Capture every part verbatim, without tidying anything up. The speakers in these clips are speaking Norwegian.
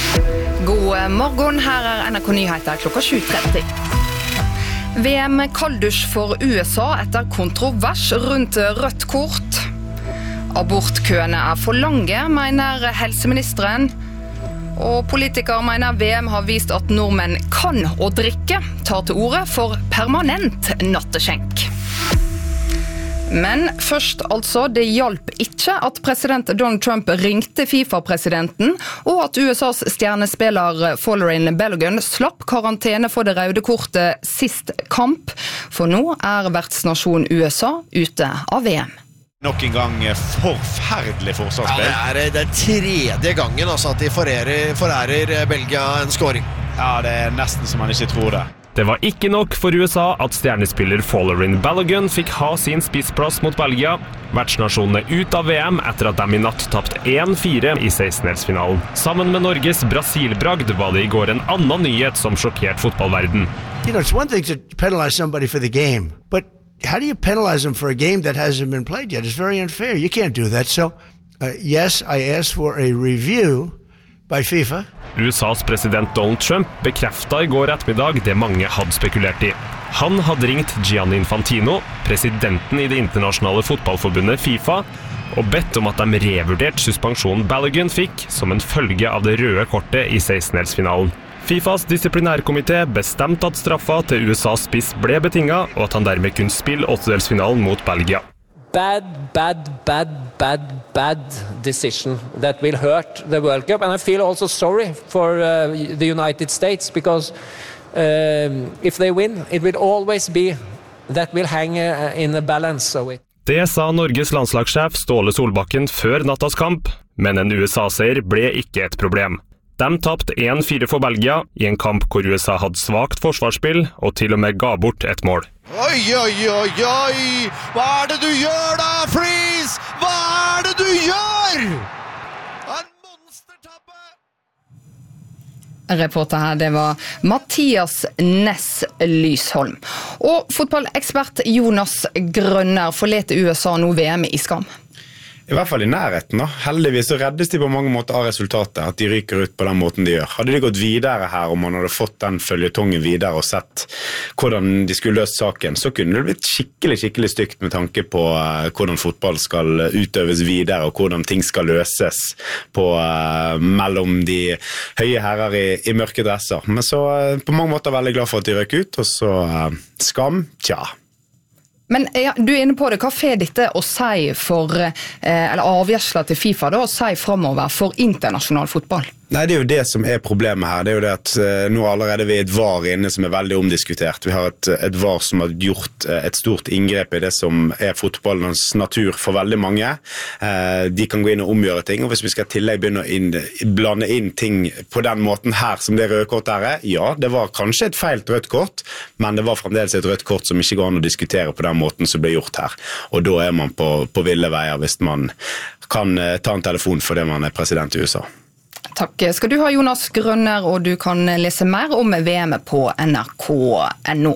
God morgen, her er N R K Nyheter klokka sju tretti. V M kalddusj for U S A etter kontrovers rundt rødt kort. Abortkøene er for lange, mener helseministeren. Og politikere mener V M har vist at nordmenn kan å drikke, tar til orde for permanent natteskjenk. Men først altså, det hjalp ikke at president Donald Trump ringte FIFA-presidenten, og at U S A's stjernespiller Folarin Balogun slapp karantene for det røde kortet sist kamp, for nå er vertsnasjon U S A ute av V M. Nok en gang forferdelig forsvarsspill. Ja, det er den tredje gangen altså, at de forærer, forærer Belgia en scoring. Ja, det er nesten som man ikke tror det. Det var ikke nok for U S A at stjernespiller Folarin Balogun fikk ha sin spissplass mot Belgia. Vertsnasjonene ut av V M etter at de i natt tapt én fire i sekstendelsfinalen. Sammen med Norges Brasil-bragd var det i går en annen nyhet som sjokkert fotballverden. You know, it's one thing to penalize somebody for the game, but how do you penalize them for a game that hasn't been played yet? It's very unfair. You can't do that. So, uh, yes, I asked for a review by FIFA. U S A's president Donald Trump bekreftet i går ettermiddag det mange hadde spekulert i. Han hadde ringt Gianni Infantino, presidenten i det internasjonale fotballforbundet FIFA, og bedt om at de revurderte suspensjonen Balogun fikk som en følge av det røde kortet i sekstendelsfinalen. FIFAs disiplinærkomité bestemte at straffa til U S A's spiss ble betinget, og at han dermed kunne spille åttedelsfinalen mot Belgia. Bad, bad, bad, bad, bad decision that will hurt the World Cup. And I feel also sorry for uh, the United States because um, if they win, it will always be that will hang uh, in a balance. So it. Det sa Norges landslagssjef Ståle Solbakken før nattas kamp, men en U S A-seier ble ikke et problem. De tapte én fire for Belgia i en kamp hvor U S A hadde svagt forsvarsspill og til og med ga bort et mål. Oi, oi, oi, oi! Hva er det du gjør da, Freeze? Hva er det du gjør? En monstertabbe! Reporter her, det var Mathias Næss Lysholm. Og fotballekspert Jonas Grønner forlete U S A nå V M i skam. I hvert fall i nærheten da. Heldigvis så reddes de på mange måter av resultatet, at de ryker ut på den måten de gjør. Hadde de gått videre her, om man hadde fått den føljetongen videre og sett hvordan de skulle løst saken, så kunne det blitt skikkelig, skikkelig stygt med tanke på uh, hvordan fotball skal utøves videre, og hvordan ting skal løses på, uh, mellom de høye herrer i, i mørke dresser. Men så uh, på mange måter veldig glad for at de røk ut, og så uh, skam, tja. Men ja, du er inne på det, hva får dette å si for, eh, eller avgjørsler til FIFA da, å si fremover for internasjonal fotball? Nei, det er jo det som er problemet her. Det er jo det at uh, nå allerede vi er et V A R inne som er veldig omdiskutert. Vi har et, et V A R som har gjort uh, et stort inngrep i det som er fotballens natur for veldig mange. Uh, de kan gå inn og omgjøre ting, og hvis vi skal tillegg begynne å inn, blande inn ting på den måten her som det røde kort her er, ja, det var kanskje et feilt rødt kort, men det var fremdeles et rødt kort som ikke går an å diskutere på den måten som ble gjort her. Og da er man på, på ville veier hvis man kan uh, ta en telefon fordi man er president i U S A. Takk skal du ha, Jonas Grønner, og du kan lese mer om V M på N R K punktum N O.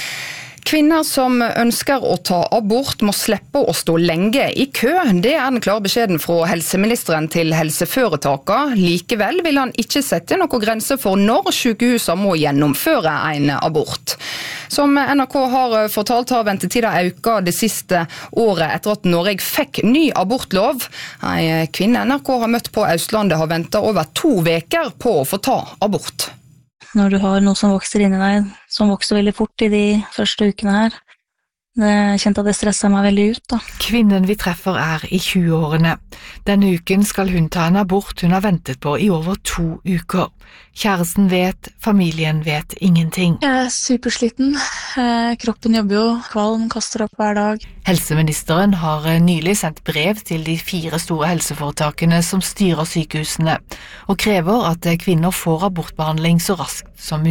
Kvinner som ønsker å ta abort må slippe å stå lenge i kø. Det er den klare beskjeden fra helseministeren til helseforetaka. Likevel vil han ikke sette noen grenser for når sykehusene må gjennomføre en abort. Som N R K har fortalt har ventetida økt det siste året etter at Norge fikk ny abortlov. En kvinne N R K har møtt på Østlandet har ventet over to veker på å få ta abort. Når du har noe som vokser inni deg, som vokser veldig fort i de første ukene her. Jeg kjente at det stresset meg veldig ut da. Kvinnen vi treffer er i tjueårene. Denne uken skal hun ta en abort hun har ventet på i over to uker. Kjæresten vet, familien vet ingenting. Jeg er supersliten. Kroppen jobber jo, kvalm kaster opp hver dag. Helseministeren har nylig sendt brev til de fire store helseforetakene som styrer sykehusene, og krever at kvinner får abortbehandling så raskt som mulig.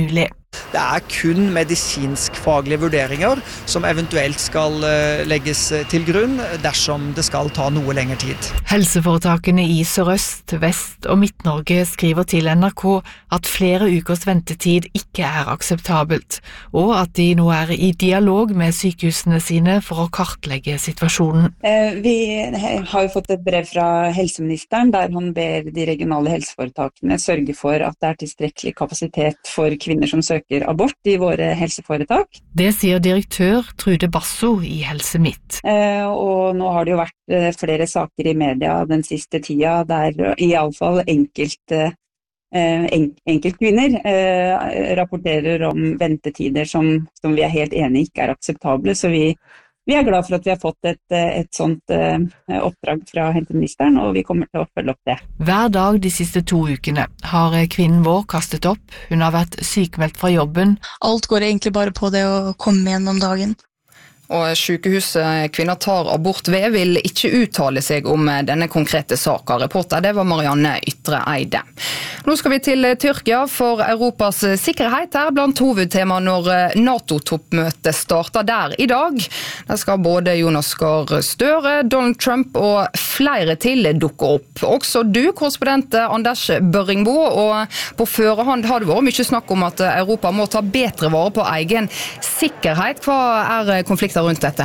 Det er kun medisinsk-faglige vurderinger som eventuelt skal legges til grunn dersom det skal ta noe lengre tid. Helseforetakene i Sør-Øst, Vest og Midt-Norge skriver til N R K at flere ukers ventetid ikke er akseptabelt, og at de nå er i dialog med sykehusene sine for å kartlegge situasjonen. Vi har jo fått et brev fra helseministeren der han ber de regionale helseforetakene sørge for at det er tilstrekkelig kapasitet for kvinner som søker abort i våre helseforetak. Det sier direktør Trude Basso i Helse Midt. Eh, og nå har det jo vært eh, flere saker i media den siste tida der i alle fall enkelte eh, en, enkeltkvinner eh, rapporterer om ventetider som, som vi er helt enige ikke er akseptable, så vi Vi er glad for at vi har fått et, et sånt uh, oppdrag fra helseministeren, og vi kommer til å følge opp det. Hver dag de siste to ukene har kvinnen vår kastet opp. Hun har vært sykemeldt fra jobben. Alt går egentlig bare på det å komme igjen om dagen. Og sykehuset kvinner tar abort ved vil ikke uttale seg om denne konkrete saken. Reporter, det var Marianne Ytre Eide. Nå skal vi til Tyrkia, for Europas sikkerhet er blant hovedtema når NATO-toppmøtet starter der i dag. Der skal både Jonas Gahr Støre, Donald Trump og flere til dukke opp. Også du, korrespondent Anders Børringbo, og på førehånd har det vært mye snakk om at Europa må ta bedre vare på egen sikkerhet. Hva er konflikten rundt dette?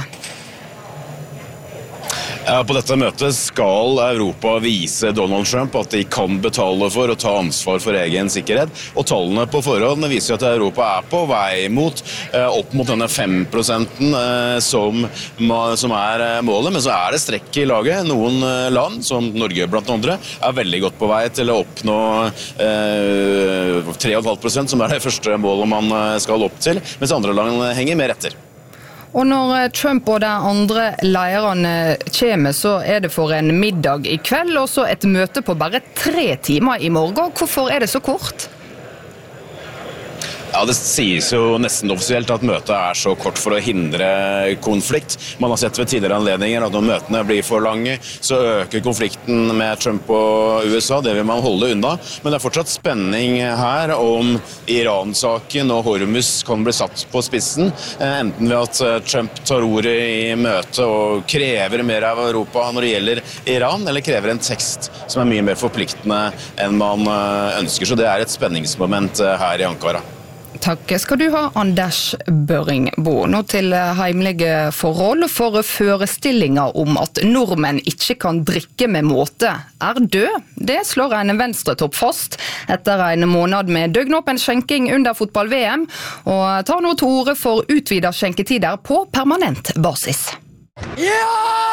På dette møtet skal Europa vise Donald Trump at de kan betale for å ta ansvar for egen sikkerhet, og tallene på forhånd viser at Europa er på vei mot opp mot denne fem prosenten som, som er målet, men så er det strekk i laget. Noen land, som Norge blant andre, er veldig godt på vei til å oppnå eh, tre komma fem prosent, som er det første målet man skal opp til, mens andre land henger mer etter. Og når Trump og de andre lederne kommer, så er det for en middag i kveld, og så et møte på bare tre timer i morgen. Hvorfor er det så kort? Ja, Det sies jo nesten offisielt at møtet er så kort for å hindre konflikt. Man har sett ved tidligere anledninger at når møtene blir for lange, så øker konflikten med Trump og U S A. Det vil man holde unna. Men det er fortsatt spenning her om Iran-saken og Hormuz kan bli satt på spissen. Enten ved at Trump tar ordet i møtet og krever mer av Europa når det gjelder Iran, eller krever en tekst som er mye mer forpliktende enn man ønsker. Så det er et spenningsmoment her i Ankara. Takk skal du ha, Anders Børringbo. Nå til heimlige forhold, for forestillinger om at nordmenn ikke kan drikke med måte er død. Det slår en venstretopp fast etter en måned med døgnåpen skjenking under fotball-V M, og tar nå til orde for utvidet skjenketider på permanent basis. Ja!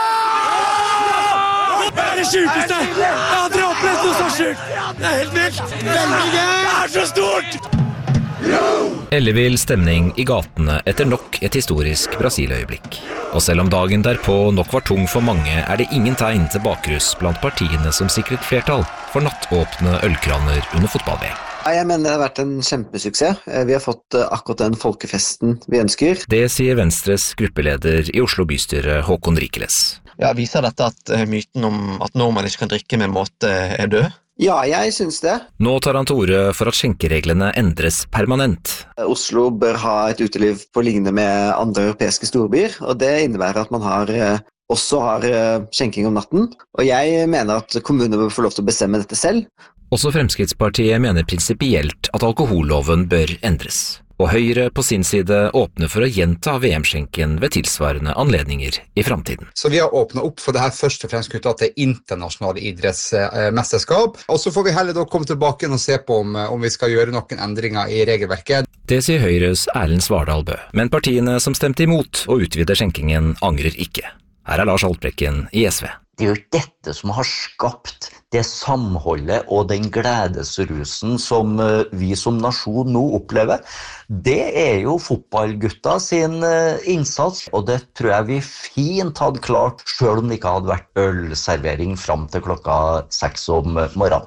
Det er det sykeste! Jeg har aldri opplevd noe så sykt! Det er helt vilt! Veldig gøy! Det er så stort! Ellevill stemning i gatene etter nok et historisk Brasil-øyeblikk. Og selv om dagen derpå nok var tung for mange, er det ingen tegn til bakruss blant partiene som sikret flertall for nattåpne ølkraner under fotball-V M. Jeg mener det har vært en kjempesuksess. Vi har fått akkurat den folkefesten vi ønsker. Det sier Venstres gruppeleder i Oslo bystyre, Håkon Rikeles. Ja, viser dette at myten om at nordmenn ikke kan drikke med måte er død? Ja, jeg synes det. Nå tar han til orde for at skjenkereglene endres permanent. Oslo bør ha et uteliv på lignende med andre europeiske storbyer, og det innebærer at man har, også har skjenking om natten. Og jeg mener at kommunene bør få lov til å bestemme dette selv. Også Fremskrittspartiet mener prinsipielt at alkoholloven bør endres. Og Høyre på sin side åpner for å gjenta V M-skjenken ved tilsvarende anledninger i fremtiden. Så vi har åpnet opp for det her først og fremst knyttet til internasjonale idrettsmesterskap. Og så får vi heller da komme tilbake og se på om, om vi skal gjøre noen endringer i regelverket. Det sier Høyres Erlend Svardal Bø. Men partiene som stemte imot å utvide skjenkingen angrer ikke. Her er Lars Haltbrekken i S V. Det er jo dette som har skapt det samholdet og den gledesrusen som vi som nasjon nå opplever. Det er jo fotballgutta sin innsats, og det tror jeg vi fint hadde klart, selv om det ikke hadde vært ølservering frem til klokka seks om morgenen.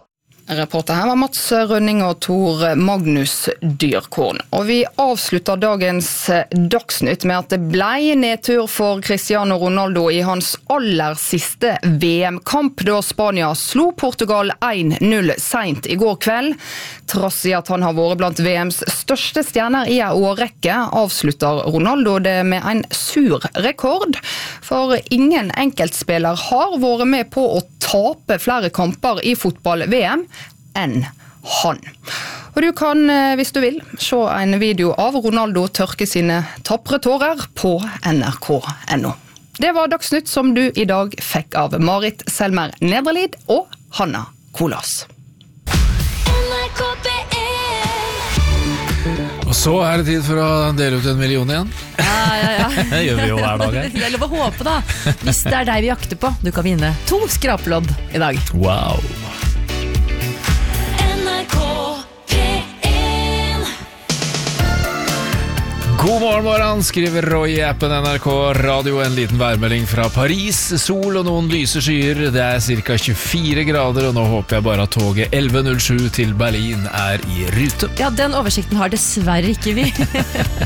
Reporter her var Mats Rønning og Tor Magnus Dyrkorn. Og vi avslutter dagens Dagsnytt med at det ble nedtur for Cristiano Ronaldo i hans aller siste V M-kamp, da Spania slo Portugal én null sent i går kveld. Trass i at han har vært blant V M's største stjerner i en årrekke, avslutter Ronaldo det med en sur rekord. For ingen enkeltspiller har vært med på å tape flere kamper i fotball-V M enn han. Og du kan, hvis du vil, se en video av Ronaldo tørke sine tappre tårer på N R K punktum N O. Det var Dagsnytt som du i dag fikk av Marit Selmer Nedrelid og Hanna Kolas. Og så er det tid for å dele ut en million igjen. Ja, ja, ja. Det gjør vi jo hver dag her. Det er lov å håpe da. Hvis det er deg vi jakter på, du kan vinne to skraplodd i dag. Wow. God morgen, morgen, skriver Roy i appen N R K Radio. En liten værmelding fra Paris. Sol og noen lyse skyer. Det er cirka tjuefire grader, og nå håper jeg bare at toget elleve null sju til Berlin er i rute. Ja, den oversikten har dessverre ikke vi.